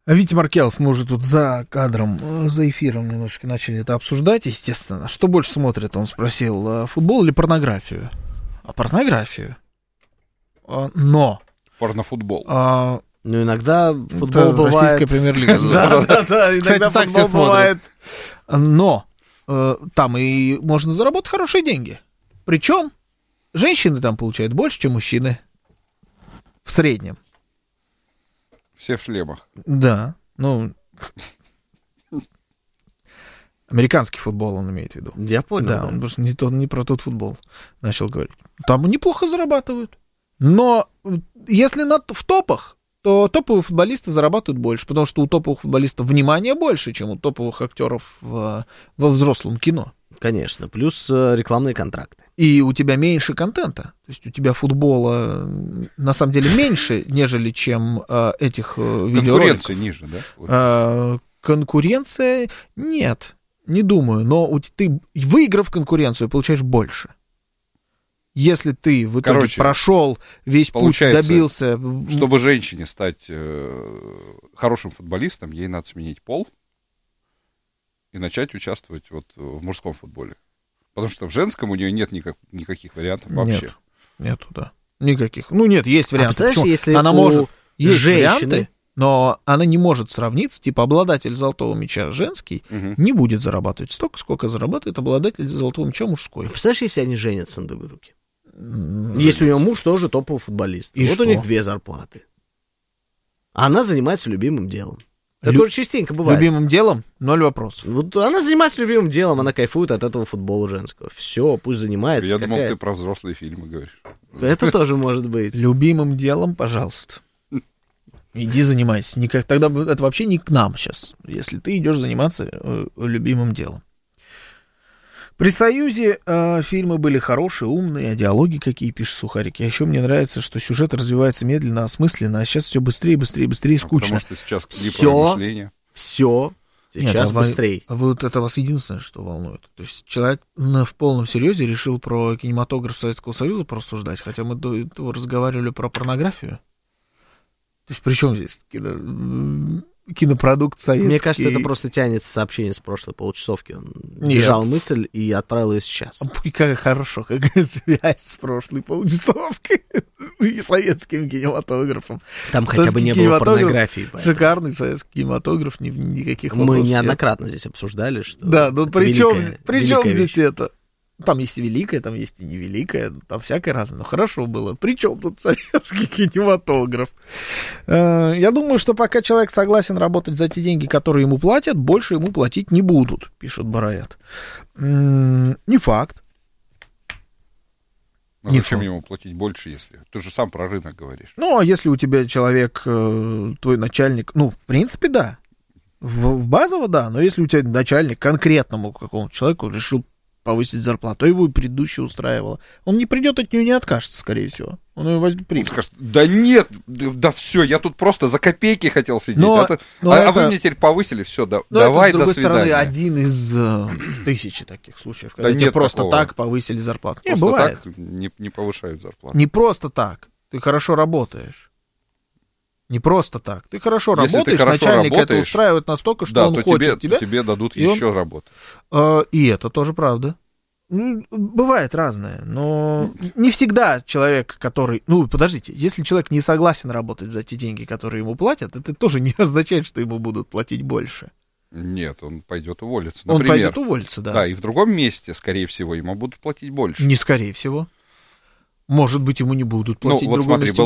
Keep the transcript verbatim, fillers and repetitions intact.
Витя Маркелов, мы уже тут за кадром, за эфиром немножечко начали это обсуждать, естественно. Что больше смотрит, он спросил, футбол или порнографию? А порнографию. Но... Порнофутбол. А, ну, иногда футбол бывает... Российская премьер-лига. Да, да, да, иногда футбол бывает. Но там и можно заработать хорошие деньги. Причем женщины там получают больше, чем мужчины. В среднем. Все в шлемах. Да, ну... Американский футбол он имеет в виду. Я понял. Да, да. он просто не, то, не про тот футбол начал говорить. Там неплохо зарабатывают. Но если на, в топах, то топовые футболисты зарабатывают больше, потому что у топовых футболистов внимания больше, чем у топовых актеров в, во взрослом кино. Конечно, плюс э, рекламные контракты. И у тебя меньше контента. То есть у тебя футбола на самом деле меньше, нежели чем э, этих э, видеороликов. Конкуренция ниже, да? Э, конкуренция нет, не думаю. Но у, ты, выиграв конкуренцию, получаешь больше. Если ты в итоге Короче, прошел весь путь, добился... Чтобы женщине стать э, хорошим футболистом, ей надо сменить пол и начать участвовать вот в мужском футболе. Потому что в женском у нее нет никак, никаких вариантов вообще. Нет, нету, да. Никаких. Ну, нет, есть варианты. А если она у может... Есть женщины... варианты, но она не может сравниться. Типа, обладатель золотого мяча женский угу. не будет зарабатывать столько, сколько зарабатывает обладатель золотого мяча мужской. А представляешь, если они женятся на друг друге? Если у нее муж тоже топовый футболист. И вот что? У них две зарплаты. А она занимается любимым делом. Такое Лю... частенько бывает. Любимым делом? Ноль вопросов. Вот она занимается любимым делом, она кайфует от этого футбола женского. Все, пусть занимается. Я какая... думал, ты про взрослые фильмы говоришь. Это тоже может быть. Любимым делом, пожалуйста. Иди занимайся. Никак... Тогда это вообще не к нам сейчас, если ты идешь заниматься э, любимым делом. При Союзе э, фильмы были хорошие, умные, а диалоги какие, пишет Сухарик. А еще мне нравится, что сюжет развивается медленно, осмысленно, а сейчас все быстрее, быстрее, быстрее, скучно. А потому что сейчас все, мышление. Все сейчас Нет, быстрее. А вот это вас единственное, что волнует. То есть человек на, в полном серьезе решил про кинематограф Советского Союза порассуждать, хотя мы до этого разговаривали про порнографию. То есть при чем здесь кино... кинопродукт советский? Мне кажется, это просто тянется сообщение с прошлой полчасовки. Он держал мысль и отправил ее сейчас. Как хорошо, какая связь с прошлой полчасовкой и советским кинематографом. Там хотя бы не было порнографии. Поэтому. Шикарный советский кинематограф, ни, никаких вопросов. Мы неоднократно нет. Здесь обсуждали, что да, ну при чем, великая, при чем великая здесь вещь. это? Там есть и великое, там есть и невеликое, там всякое разное. Но хорошо было. Причем тут советский кинематограф? Я думаю, что пока человек согласен работать за те деньги, которые ему платят, больше ему платить не будут, пишет Бараят. Не факт. А зачем ему платить больше, если... Ты же сам про рынок говоришь. Ну, а если у тебя человек, твой начальник... Ну, в принципе, да. В базово, да. Но если у тебя начальник конкретному какому-то человеку решил повысить зарплату, а его и предыдущая устраивала. Он не придет, от нее не откажется, скорее всего. Он ее возьмет, примет. Он скажет, да нет, да, да все, я тут просто за копейки хотел сидеть. Но, это, но а, это, а вы мне теперь повысили, все, да, но давай, это, с до свидания. другой стороны, один из э, тысячи таких случаев, когда да тебе просто такого. так повысили зарплату. Просто не, бывает. Так не, не повышают зарплату. Не просто так. Ты хорошо работаешь. Не просто так. Ты хорошо Если работаешь, ты хорошо начальник работаешь, это устраивает настолько, что да, он то хочет тебе, тебя. то тебе дадут и еще он, работы. Э, и это тоже правда. Ну, бывает разное, но не всегда человек, который... Ну, подождите, если человек не согласен работать за те деньги, которые ему платят, это тоже не означает, что ему будут платить больше. Нет, он пойдет уволиться, например. Он например. пойдет уволиться, да. Да, и в другом месте, скорее всего, ему будут платить больше. Не скорее всего. Может быть, ему не будут платить ну, вот в другом смотри, месте